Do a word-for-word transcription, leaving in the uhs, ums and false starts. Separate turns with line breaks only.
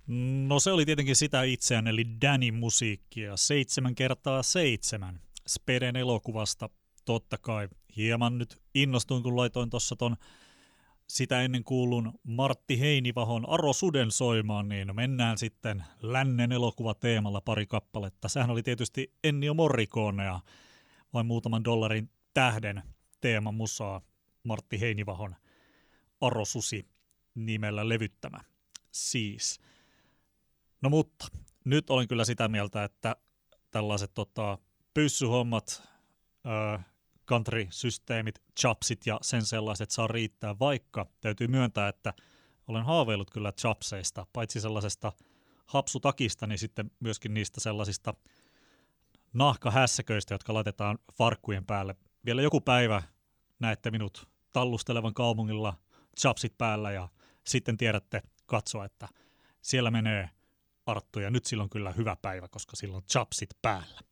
No se oli tietenkin sitä itseään, eli Danin musiikkia. Seitsemän kertaa seitsemän Speden elokuvasta. Totta kai hieman nyt innostuin, kun laitoin tuossa ton sitä ennen kuulun Martti Heinivahon Aro Suden soimaan, niin mennään sitten lännen elokuvateemalla pari kappaletta. Sehän oli tietysti Ennio Morriconea, vain muutaman dollarin tähden teeman musaa Martti Heinivahon Aro Susi nimellä levyttämä siis. No mutta nyt olen kyllä sitä mieltä, että tällaiset tota, pyssyhommat, öö, country-systeemit, chapsit ja sen sellaiset saa riittää, vaikka täytyy myöntää, että olen haaveillut kyllä chapseista, paitsi sellaisesta hapsutakista, niin sitten myöskin niistä sellaisista nahkahässäköistä, jotka laitetaan farkkujen päälle. Vielä joku päivä näette minut tallustelevan kaupungilla chapsit päällä ja sitten tiedätte katsoa, että siellä menee Arttu ja nyt silloin kyllä hyvä päivä, koska silloin chapsit päällä.